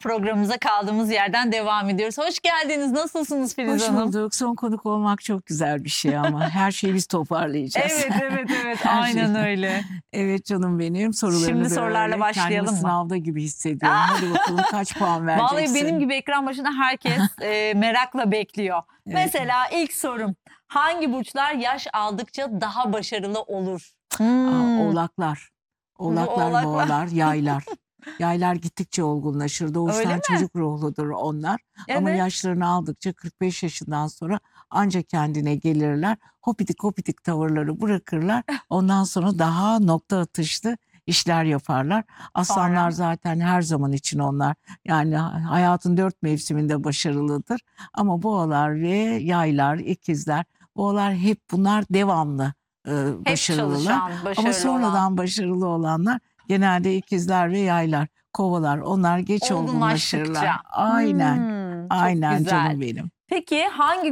programımıza kaldığımız yerden devam ediyoruz. Hoş geldiniz. Nasılsınız Filiz Hoş Hanım? bulduk. Son konuk olmak çok güzel bir şey ama her şeyi biz toparlayacağız. Evet. Her Aynen şey. öyle. Evet canım benim. Sorularını Şimdi da sorularla öyle. başlayalım Kendimi mı? sınavda gibi hissediyorum. Hadi bakalım kaç puan vereceksin? Vallahi benim gibi ekran başında herkes merakla bekliyor. Evet. Mesela ilk sorum. Hangi burçlar yaş aldıkça daha başarılı olur? Oğlaklar. Oğlaklar, Oğlaklar. boğalar, yaylar. Yaylar gittikçe olgunlaşır. Öyle Doğuştan mi? çocuk ruhludur onlar. Ama Evet. yaşlarını aldıkça 45 yaşından sonra ancak kendine gelirler. Hopidik hopidik tavırları bırakırlar. Ondan sonra daha nokta atışlı işler yaparlar. Aslanlar Sonra? zaten her zaman için onlar. Yani hayatın 4 mevsiminde başarılıdır. Ama boğalar ve yaylar, ikizler, boğalar hep bunlar devamlı Hep başarılılar. çalışan, Ama başarılı sonradan olan. başarılı olanlar genelde ikizler ve yaylar, kovalar. Onlar geç olgunlaşırlar. Olgunlaştıkça. Aynen. Çok Aynen güzel. canım benim. Peki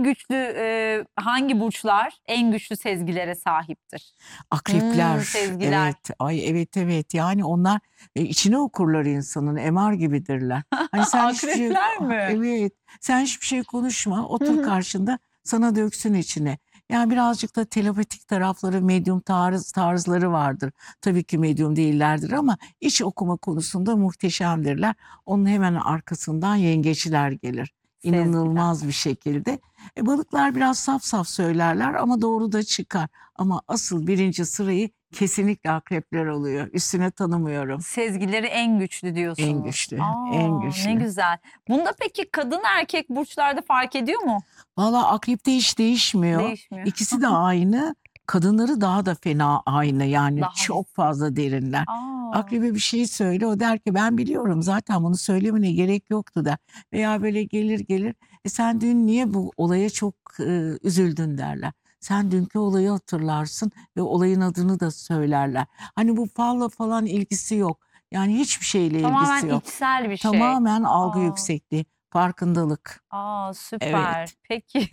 hangi burçlar en güçlü sezgilere sahiptir? Akrepler. Sezgiler. Evet. Ay evet. Yani onlar içine okurlar insanın. MR gibidirler. Hani sen hiçbir şey Akrepler mi? Evet. Sen hiçbir şey konuşma. Hı Otur hı. karşında sana döksün içine. Yani birazcık da telepatik tarafları, medyum tarzları vardır. Tabii ki medyum değillerdir ama iç okuma konusunda muhteşemdirler. Onun hemen arkasından yengeçler gelir. Sezgiler. İnanılmaz bir şekilde. Balıklar biraz saf söylerler ama doğru da çıkar. Ama asıl birinci sırayı kesinlikle akrepler alıyor. Üstüne tanımıyorum. Sezgileri en güçlü diyorsunuz. En güçlü, en Ne güçlü. güzel. Bunda peki kadın erkek burçlarda fark ediyor mu? Valla akrepte hiç değişmiyor. Değişmiyor. İkisi de aynı. Kadınları daha da fena aynı. Yani Daha çok fazla derinler. Aa, Akrebe bir şey söyle, o der ki ben biliyorum zaten bunu söylemene gerek yoktu der. Veya böyle gelir sen dün niye bu olaya çok üzüldün derler. Sen dünkü olayı hatırlarsın ve olayın adını da söylerler. Hani bu falla falan ilgisi yok. Yani hiçbir şeyle ilgisi tamamen yok. içsel bir şey. Tamamen algı Aa. yüksekliği, farkındalık. Süper. Evet. Peki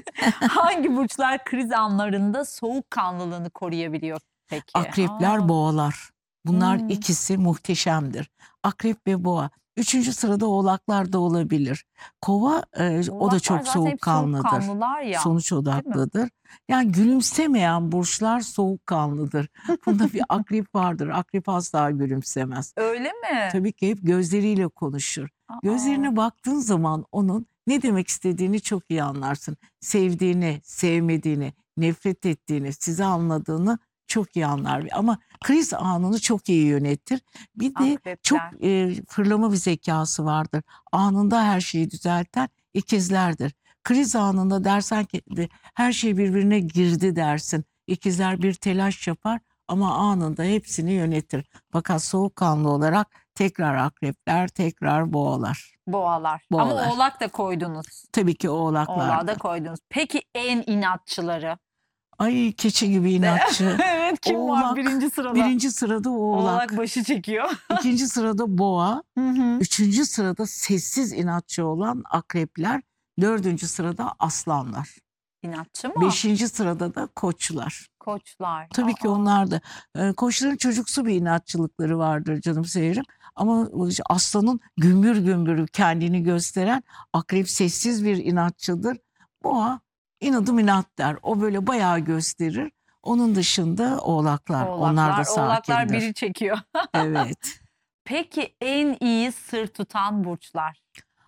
hangi burçlar kriz anlarında soğukkanlılığını koruyabiliyor peki? Akrepler, boğalar. Bunlar Hmm. ikisi muhteşemdir. Akrep ve boğa. Üçüncü sırada oğlaklar da olabilir. Kova o da Oğlaklar çok zaten hep soğukkanlıdır. soğukkanlılar ya. Sonuç Değil mi? odaklıdır. Yani gülümsemeyen burçlar soğukkanlıdır. Bunda bir akrep vardır. Akrep asla gülümsemez. Öyle mi? Tabii ki hep gözleriyle konuşur. Aa. Gözlerine baktığın zaman onun ne demek istediğini çok iyi anlarsın. Sevdiğini, sevmediğini, nefret ettiğini, sizi anladığını çok iyi anlar. Ama kriz anını çok iyi yönetir. Bir de çok Akrepler. fırlama bir zekası vardır. Anında her şeyi düzelten ikizlerdir. Kriz anında dersen ki her şey birbirine girdi dersin. İkizler bir telaş yapar ama anında hepsini yönetir. Fakat soğukkanlı olarak tekrar akrepler, tekrar boğalar. Boğalar. Boğalar. Ama oğlak da koydunuz. Tabii ki Oğlağı da oğlaklardı. koydunuz. Peki en inatçıları? Ay keçi gibi inatçı. Evet, kim var Oğlak. birinci sırada? Birinci sırada oğlak. Oğlak başı çekiyor. İkinci sırada boğa. Hı hı. Üçüncü sırada sessiz inatçı olan akrepler. Dördüncü sırada aslanlar. İnatçı mı? Beşinci sırada da koçlar. Koçlar. Tabii ki onlar da. Koçların çocuksu bir inatçılıkları vardır canım severim. Ama aslanın gümbür gümbür kendini gösteren, akrep sessiz bir inatçıdır. Boğa inadım inat der. O böyle bayağı gösterir. Onun dışında oğlaklar. Onlar da sakindir. Oğlaklar biri çekiyor. Evet. Peki en iyi sır tutan burçlar?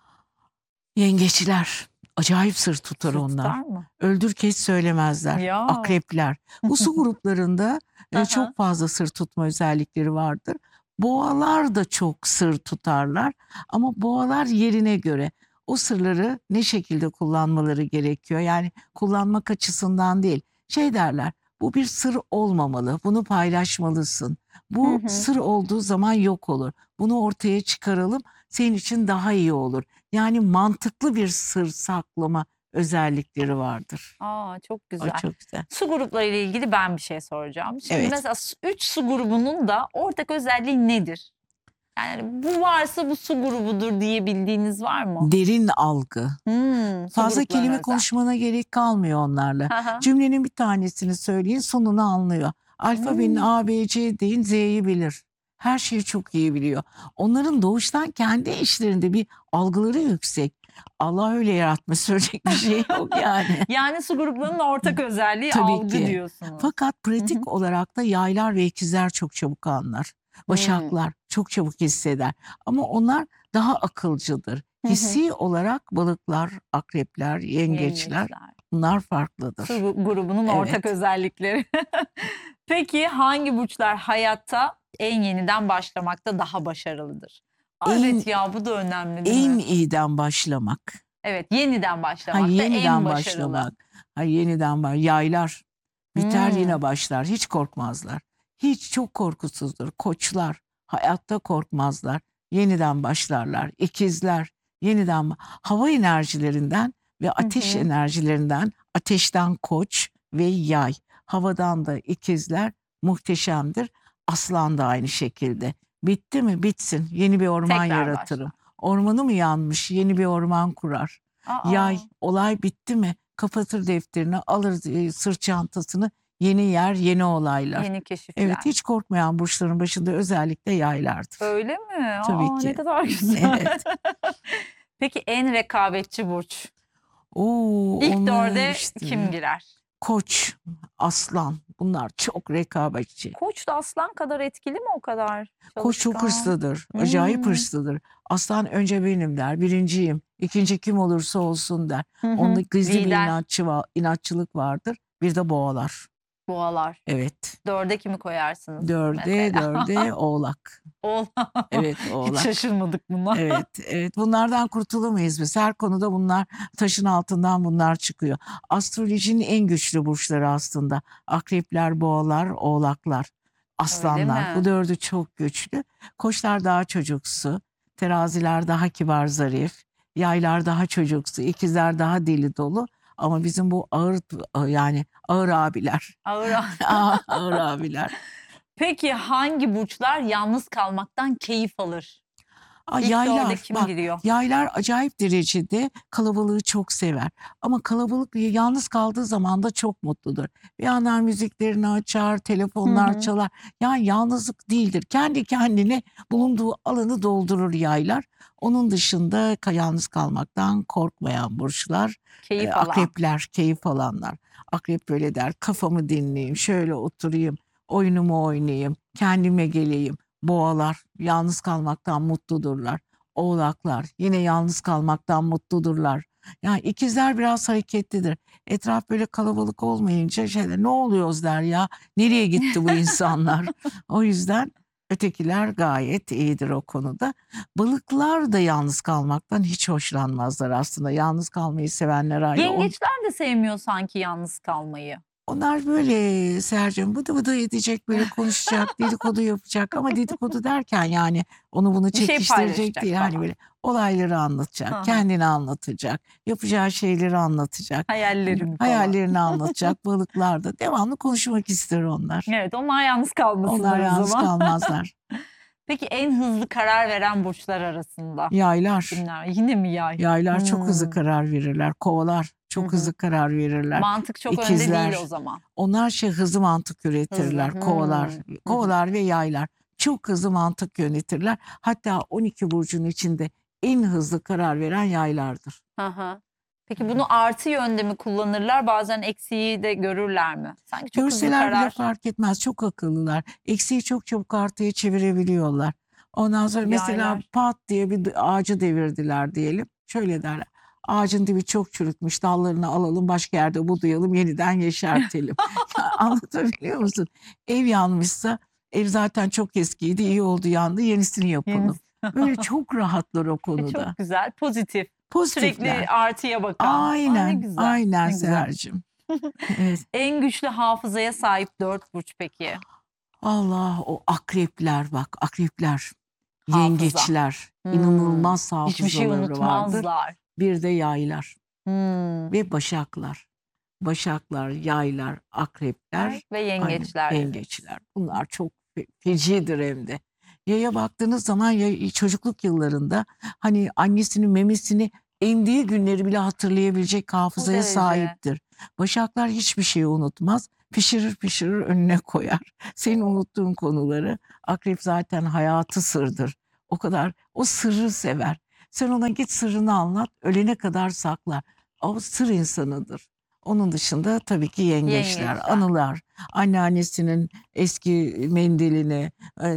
Yengeçler. Acayip sır tutar Sır onlar. tutar mı? Öldür kes söylemezler. Ya. Akrepler. Bu su gruplarında Aha. çok fazla sır tutma özellikleri vardır. Boğalar da çok sır tutarlar ama boğalar yerine göre o sırları ne şekilde kullanmaları gerekiyor. Yani kullanmak açısından değil. Şey derler, bu bir sır olmamalı, bunu paylaşmalısın. Bu sır olduğu zaman yok olur. Bunu ortaya çıkaralım, senin için daha iyi olur. Yani mantıklı bir sır saklama özellikleri vardır. Çok O güzel. çok güzel. Su grupları ile ilgili ben bir şey soracağım. Şimdi Evet. mesela 3 su grubunun da ortak özelliği nedir? Yani bu varsa bu su grubudur diyebildiğiniz var mı? Derin algı. Su Fazla gruplarına kelime özel. konuşmana gerek kalmıyor onlarla. Aha. Cümlenin bir tanesini söyleyin, sonunu anlıyor. Alfabenin A, B, C deyin, Z'yi bilir. Her şeyi çok iyi biliyor. Onların doğuştan kendi işlerinde bir algıları yüksek. Allah öyle yaratmış, söyleyecek bir şey yok yani. Yani su gruplarının ortak özelliği Tabii algı ki. diyorsunuz. Fakat Hı hı. pratik olarak da yaylar ve ikizler çok çabuk anlar. Başaklar çok çabuk hisseder. Ama onlar daha akılcıdır. Hı hı. Hissi olarak balıklar, akrepler, yengeçler Yengeçler. bunlar farklıdır. Su grubunun ortak Evet. özellikleri. Peki hangi burçlar hayatta en yeniden başlamakta daha başarılıdır? Aa, En evet ya, bu da önemli değil en mi? iyiden başlamak. Evet, yeniden Ha başlamakta en yeniden başarılı. başlamak. Ha yeniden yaylar biter Hmm, yine başlar. Hiç korkmazlar. Hiç çok korkusuzdur. Koçlar hayatta korkmazlar. Yeniden başlarlar. İkizler yeniden hava enerjilerinden ve Hı ateş hı. enerjilerinden ateşten koç ve yay. Havadan da ikizler muhteşemdir. Aslan da aynı şekilde. Bitti mi? Bitsin. Yeni bir orman Tekrar yaratırım. başla. Ormanı mı yanmış? Yeni bir orman kurar. Aa, Yay olay bitti mi? Kapatır defterini, alır sırt çantasını, yeni yer, yeni olaylar. yeni Evet, keşifler. hiç korkmayan burçların başında özellikle yaylardır. Öyle mi? Tabii Aa, ne ki. kadar güzel. Evet. Peki en rekabetçi burç? Oo, İlk onlar dörde işte kim girer? Koç, Aslan bunlar çok rekabetçi. Koç da aslan kadar etkili mi, o kadar Koç çok çalışkan? hırslıdır, acayip Hmm. hırslıdır. Aslan önce benim der, birinciyim, ikinci kim olursa olsun der. Hı hı. Onda gizli bir Lider. inatçılık vardır. Bir de boğalar. Boğalar. Evet. Dörde kimi koyarsınız Dörde mesela? dörde Oğlak. Oğlak. Evet Hiç Oğlak. şaşırmadık buna. Evet, evet. Bunlardan kurtulamayız biz. Her konuda bunlar taşın altından bunlar çıkıyor. Astrolojinin en güçlü burçları aslında. Akrepler, boğalar, oğlaklar, Öyle aslanlar. Bu mi? dördü çok güçlü. Koçlar daha çocuksu. Teraziler daha kibar, zarif. Yaylar daha çocuksu. İkizler daha deli dolu. Ama bizim bu ağır yani ağır abiler. Ağır. Ağır abiler. Peki hangi burçlar yalnız kalmaktan keyif alır? İlk dörde Yaylar kim bak, giriyor? yaylar acayip derecede kalabalığı çok sever. Ama kalabalık yalnız kaldığı zaman da çok mutludur. Bir yandan müziklerini açar, Hı telefonlar hı. çalar. Yani yalnızlık değildir. Kendi kendine bulunduğu alanı doldurur yaylar. Onun dışında yalnız kalmaktan korkmayan burçlar, Keyif alan. akrepler, keyif alanlar. Akrep böyle der, kafamı dinleyeyim, şöyle oturayım, oyunumu oynayayım, kendime geleyim. Boğalar yalnız kalmaktan mutludurlar. Oğlaklar yine yalnız kalmaktan mutludurlar. Yani ikizler biraz hareketlidir. Etraf böyle kalabalık olmayınca ne oluyoruz der ya. Nereye gitti bu insanlar? O yüzden ötekiler gayet iyidir o konuda. Balıklar da yalnız kalmaktan hiç hoşlanmazlar aslında. Yalnız kalmayı sevenler ayrı. Yengeçler de sevmiyor sanki yalnız kalmayı. Onlar böyle Sercim bıdı bıdı edecek, böyle konuşacak, dedikodu yapacak ama dedikodu derken yani onu bunu Bir şey çekiştirecek paylaşacak değil. Hani falan. böyle olayları Hı anlatacak, hı. kendini anlatacak, yapacağı şeyleri anlatacak, Hayallerini falan. hayallerini anlatacak. Balıklar da devamlı konuşmak ister onlar. Evet, onlar yalnız kalmasınlar Onlar o yalnız zaman. kalmazlar. Peki en hızlı karar veren burçlar arasında Yaylar, kimler? Yine mi yay? yaylar çok hızlı Hmm. karar verirler. Kovalar Hı çok hı. hızlı karar verirler. Mantık çok önde İkizler. değil o zaman. Onlar hızlı mantık Hızlı. üretirler. Kovalar, Hı hı. kovalar ve yaylar çok hızlı mantık yönetirler. Hatta 12 burcun içinde en hızlı karar veren yaylardır. Hı hı. Peki bunu artı yönde mi kullanırlar? Bazen eksiği de görürler mi? Sanki çok hızlı Görseler bile karar. fark etmez. Çok akıllılar. Eksiği çok çabuk artıya çevirebiliyorlar. Ondan sonra mesela Yaylar. pat diye bir ağacı devirdiler diyelim. Şöyle derler. Ağacın dibi çok çürütmüş. Dallarını alalım, başka yerde budayalım, yeniden yeşertelim. Ya anlatabiliyor musun? Ev yanmışsa, ev zaten çok eskiydi, iyi oldu yandı, yenisini yapalım. Böyle çok rahatlar o konuda. Çok güzel, pozitif. Pozitifler. Sürekli artıya bakan. Aa, ne Aynen, güzel. aynen Ne güzel. Seher'cim. Evet. En güçlü hafızaya sahip 4 burç peki? Allah, o akrepler bak, akrepler, Hafıza. yengeçler, inanılmaz Hiçbir şey hafızaları vardır. unutmazlar. Bir de yaylar Hmm. ve başaklar. Başaklar, yaylar, akrepler, Ve yengeçler. yengeçler. Bunlar çok fecidir hem de. Yaya baktığınız zaman çocukluk yıllarında hani annesinin memesini emdiği günleri bile hatırlayabilecek hafızaya derece. sahiptir. Başaklar hiçbir şeyi unutmaz Pişirir pişirir önüne koyar. Senin unuttuğun konuları. Akrep zaten hayatı sırdır. O kadar o sırrı sever. Sen ona git sırrını anlat, ölene kadar saklar. O sır insanıdır. Onun dışında tabii ki yengeçler, Yengeçler. anılar, anneannesinin eski mendilini,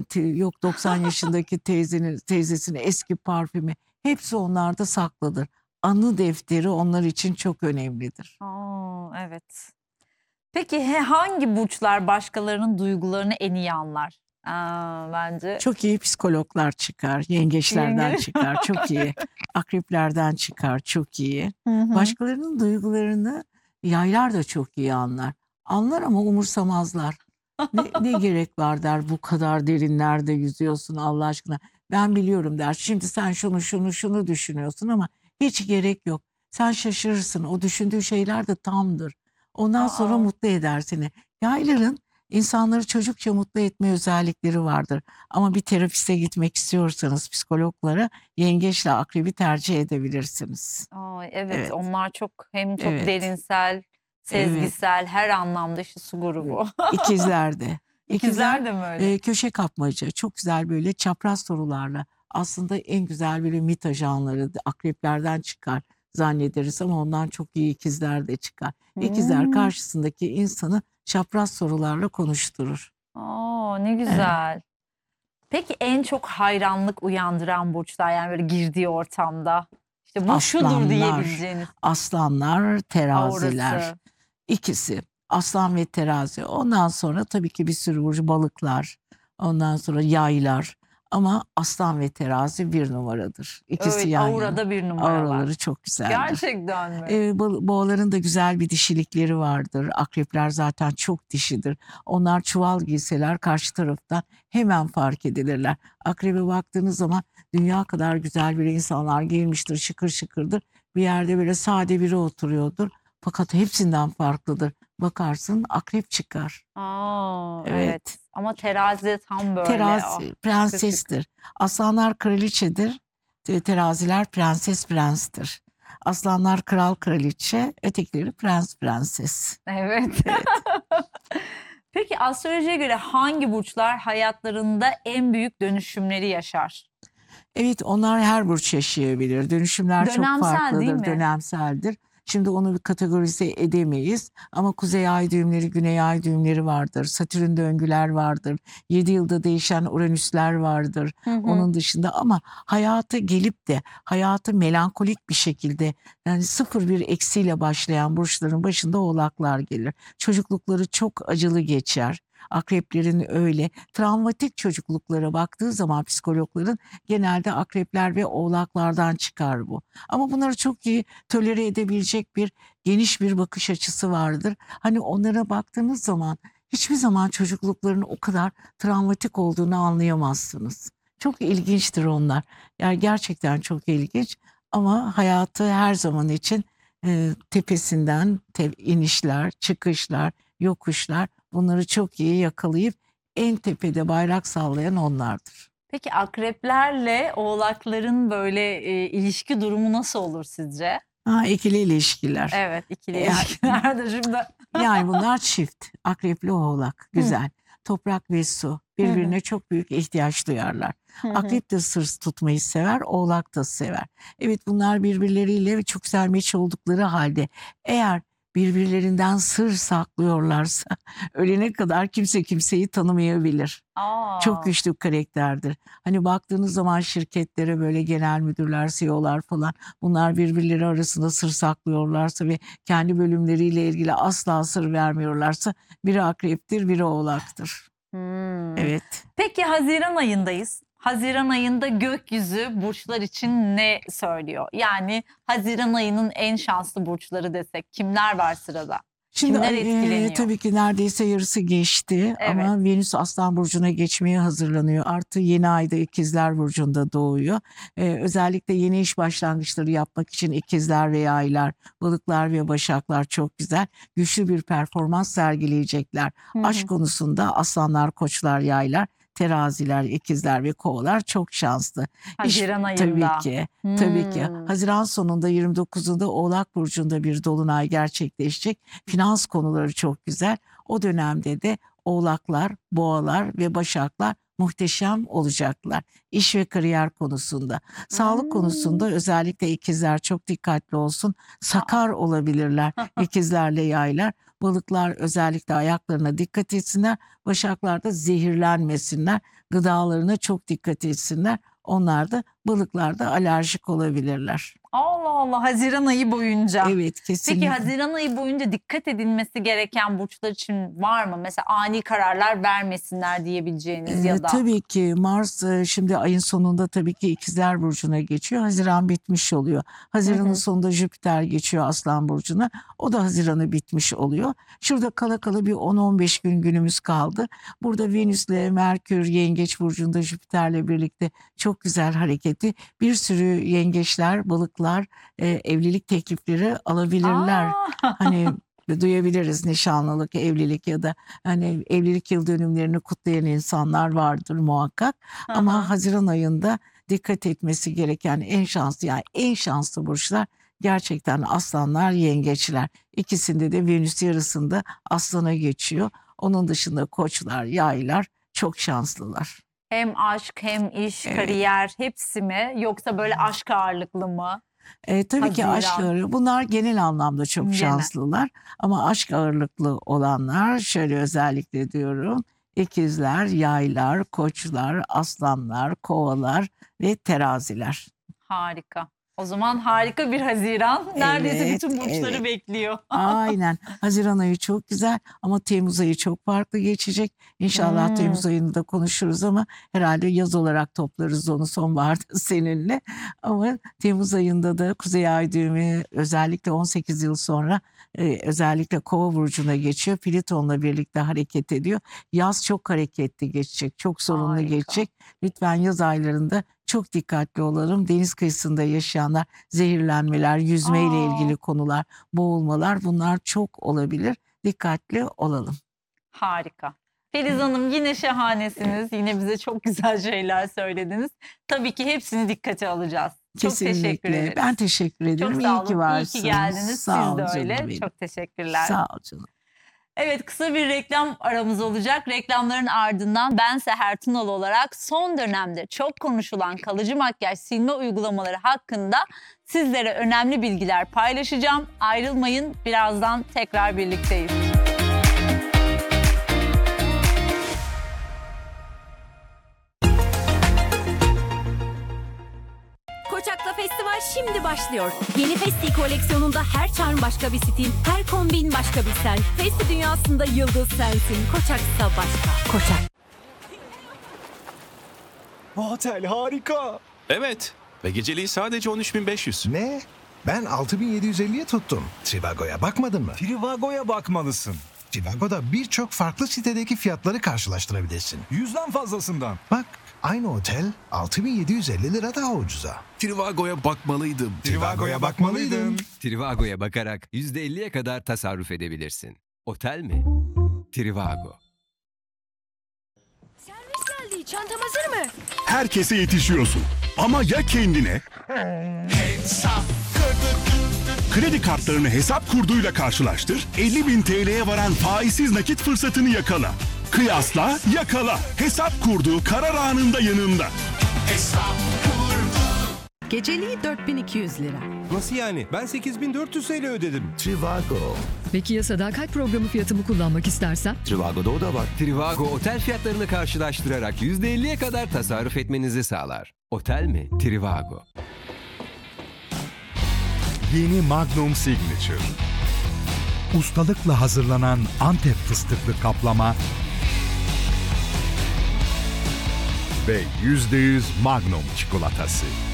yok 90 yaşındaki teyzesinin eski parfümü, hepsi onlarda saklıdır. Anı defteri onlar için çok önemlidir. Evet. Peki hangi burçlar başkalarının duygularını en iyi anlar? Bence Çok iyi psikologlar çıkar, yengeçlerden Yengeç. çıkar, çok iyi. Akreplerden çıkar, çok iyi. Hı hı. Başkalarının duygularını yaylar da çok iyi anlar. Anlar ama umursamazlar. Ne gerek var der, bu kadar derinlerde yüzüyorsun Allah aşkına. Ben biliyorum der. Şimdi sen şunu düşünüyorsun ama hiç gerek yok. Sen şaşırırsın. O düşündüğü şeyler de tamdır. Ondan sonra Aa. mutlu eder seni. Yayların insanları çocukça mutlu etme özellikleri vardır. Ama bir terapiste gitmek istiyorsanız psikologlara yengeçle akrebi tercih edebilirsiniz. Evet, Evet, onlar hem çok evet, derinsel, evet. sezgisel, her anlamda işte su grubu. İkizler de. İkizler de mi öyle? Köşe kapmaca çok güzel böyle çapraz sorularla aslında en güzel böyle mit ajanları akreplerden çıkar zannederiz ama ondan çok iyi ikizler de çıkar. İkizler Hmm. karşısındaki insanı çapraz sorularla konuşturur. Ne güzel. Peki en çok hayranlık uyandıran burçlar, yani böyle girdiği ortamda işte bu şudur Aslanlar, diyebileceğiniz aslanlar, teraziler. aurası. İkisi aslan ve terazi. Ondan sonra tabii ki bir sürü burcu balıklar. Ondan sonra yaylar. Ama aslan ve terazi bir numaradır. İkisi Öyle, yan yana. aurada bir numaralar. Auraları çok güzeldir. Gerçekten mi? Boğaların da güzel bir dişilikleri vardır. Akrepler zaten çok dişidir. Onlar çuval giyseler karşı taraftan hemen fark edilirler. Akrebe baktığınız zaman dünya kadar güzel bir insanlar giymiştir, şıkır şıkırdır. Bir yerde böyle sade biri oturuyordur. Fakat hepsinden farklıdır. Bakarsın akrep çıkar. Evet. Evet. Ama terazi tam böyle. Terazi prensestir. Aslanlar kraliçedir. Teraziler prenses prenstir. Aslanlar kral kraliçe, ötekileri prens prenses. Evet. Evet. Peki astrolojiye göre hangi burçlar hayatlarında en büyük dönüşümleri yaşar? Evet, onlar her burç yaşayabilir. Dönüşümler çok Dönemsel değil farklıdır, mi? dönemseldir. Şimdi onu bir kategorize edemeyiz ama kuzey ay düğümleri, güney ay düğümleri vardır. Satürn döngüler vardır. 7 yılda değişen Uranüsler vardır. Hı hı. Onun dışında ama hayatı gelip de hayatı melankolik bir şekilde yani 0-1 eksiyle başlayan burçların başında oğlaklar gelir. Çocuklukları çok acılı geçer. Akreplerin öyle travmatik çocukluklara baktığı zaman psikologların genelde akrepler ve oğlaklardan çıkar bu. Ama bunları çok iyi tolere edebilecek bir geniş bir bakış açısı vardır. Hani onlara baktığınız zaman hiçbir zaman çocukluklarının o kadar travmatik olduğunu anlayamazsınız. Çok ilginçtir onlar. Yani gerçekten çok ilginç ama hayatı her zaman için tepesinden inişler, çıkışlar, yokuşlar bunları çok iyi yakalayıp en tepede bayrak sallayan onlardır. Peki akreplerle oğlakların böyle ilişki durumu nasıl olur sizce? İkili ilişkiler. Evet, ikili Yani- ilişkilerde şimdi. Yani bunlar çift. Akrepli oğlak. Güzel. Toprak ve su. Birbirine çok büyük ihtiyaç duyarlar. Hı hı. Akrep de sır tutmayı sever, oğlak da sever. Evet, bunlar birbirleriyle çok güzel meç oldukları halde eğer birbirlerinden sır saklıyorlarsa ölene kadar kimse kimseyi tanımayabilir. Çok güçlü karakterdir. Hani baktığınız zaman şirketlere böyle genel müdürler, CEO'lar falan bunlar birbirleri arasında sır saklıyorlarsa ve kendi bölümleriyle ilgili asla sır vermiyorlarsa biri akreptir, biri oğlaktır. Evet. Peki Haziran ayındayız. Haziran ayında gökyüzü burçlar için ne söylüyor? Yani Haziran ayının en şanslı burçları desek kimler var sırada? Şimdi Kimler etkileniyor? tabii ki neredeyse yarısı geçti Evet. ama Venüs Aslan Burcu'na geçmeye hazırlanıyor. Artı yeni ayda İkizler Burcu'nda doğuyor. Özellikle yeni iş başlangıçları yapmak için İkizler ve Yaylar, Balıklar ve Başaklar çok güzel. Güçlü bir performans sergileyecekler. Hı hı. Aşk konusunda Aslanlar, Koçlar, Yaylar teraziler, ikizler ve kovalar çok şanslı. Haziran ayında. Tabii ki. Tabii ki. Hmm. Haziran sonunda 29'unda Oğlak Burcu'nda bir dolunay gerçekleşecek. Finans konuları çok güzel. O dönemde de Oğlaklar, Boğalar ve Başaklar muhteşem olacaklar. İş ve kariyer konusunda. Sağlık konusunda özellikle ikizler çok dikkatli olsun. Sakar olabilirler ikizlerle yaylar. Balıklar özellikle ayaklarına dikkat etsinler. Başaklar da zehirlenmesinler. Gıdalarına çok dikkat etsinler. Onlar da balıklar da alerjik olabilirler. Allah Allah, Haziran ayı boyunca. Evet, kesinlikle. Peki Haziran ayı boyunca dikkat edilmesi gereken burçlar için var mı? Mesela ani kararlar vermesinler diyebileceğiniz ya da. Tabii ki Mars şimdi ayın sonunda tabii ki İkizler Burcu'na geçiyor. Haziran bitmiş oluyor. Haziran'ın sonunda Jüpiter geçiyor Aslan Burcu'na. O da Haziran'ı bitmiş oluyor. Şurada kala kala bir 10-15 gün günümüz kaldı. Burada Venüs'le Merkür Yengeç Burcu'nda Jüpiter'le birlikte çok güzel hareketi. Bir sürü yengeçler, balıklar evlilik teklifleri alabilirler. Hani duyabiliriz, nişanlılık, evlilik ya da hani evlilik yıl dönümlerini kutlayan insanlar vardır muhakkak. Ama Haziran ayında dikkat etmesi gereken en şanslı burçlar gerçekten aslanlar, yengeçler. İkisinde de Venüs yarısında aslana geçiyor. Onun dışında koçlar, yaylar çok şanslılar. Hem aşk hem iş, kariyer hepsi mi? Yoksa böyle aşk ağırlıklı mı? Tabii ki aşk Haziran. ağırlıklı. Bunlar genel anlamda çok Genel. şanslılar. Ama aşk ağırlıklı olanlar şöyle özellikle diyorum. İkizler, yaylar, koçlar, aslanlar, kovalar ve teraziler. Harika. O zaman harika bir Haziran. Neredeyse Evet, bütün burçları evet. bekliyor. Aynen. Haziran ayı çok güzel ama Temmuz ayı çok farklı geçecek. İnşallah Temmuz ayını da konuşuruz ama herhalde yaz olarak toplarız onu sonbaharda seninle. Ama Temmuz ayında da Kuzey Ay düğümü özellikle 18 yıl sonra özellikle Kova burcuna geçiyor. Plüton'la birlikte hareket ediyor. Yaz çok hareketli geçecek, çok sorunlu Harika. geçecek. Lütfen yaz aylarında çok dikkatli olalım. Deniz kıyısında yaşayanlar, zehirlenmeler, yüzmeyle ilgili konular, boğulmalar bunlar çok olabilir. Dikkatli olalım. Harika. Filiz Hanım yine şahanesiniz. Yine bize çok güzel şeyler söylediniz. Tabii ki hepsini dikkate alacağız. Çok teşekkür ederiz. Ben teşekkür ederim. Çok sağ olun. İyi ki varsınız. İyi ki geldiniz. Sağ Siz ol de canım öyle. benim. Çok teşekkürler. Sağ ol canım. Evet, kısa bir reklam aramız olacak. Reklamların ardından ben Seher Tunalı olarak son dönemde çok konuşulan kalıcı makyaj silme uygulamaları hakkında sizlere önemli bilgiler paylaşacağım. Ayrılmayın, birazdan tekrar birlikteyiz. Koçak'ta festival şimdi başlıyor. Yeni Festi koleksiyonunda her charm başka bir stil, her kombin başka bir sen. Festi dünyasında yıldız sensin. Koçak'sa başka. Koçak. Bu otel harika. Evet ve geceliği sadece 13.500. Ne? Ben 6.750'ye tuttum. Trivago'ya bakmadın mı? Trivago'ya bakmalısın. Trivago'da birçok farklı sitedeki fiyatları karşılaştırabilirsin. 100'den fazlasından. Bak, aynı otel 6.750 lira daha ucuza. Trivago'ya bakmalıydım. Trivago'ya bakmalıydın. Trivago'ya bakarak %50'ye kadar tasarruf edebilirsin. Otel mi? Trivago. Servis geldi. Çantam hazır mı? Herkese yetişiyorsun. Ama ya kendine? Kredi kartlarını hesap kurduyla karşılaştır, 50.000 TL'ye varan faizsiz nakit fırsatını yakala. Kıyasla, yakala. Hesap kurdu karar anında yanında. Geceliği 4.200 lira. Nasıl yani? Ben 8.400 TL ödedim. Trivago. Peki ya sadakat programı fiyatımı kullanmak istersem? Trivago'da o da var. Trivago otel fiyatlarını karşılaştırarak %50'ye kadar tasarruf etmenizi sağlar. Otel mi? Trivago. Yeni Magnum Signature. Ustalıkla hazırlanan Antep fıstıklı kaplama ve %100 Magnum çikolatası.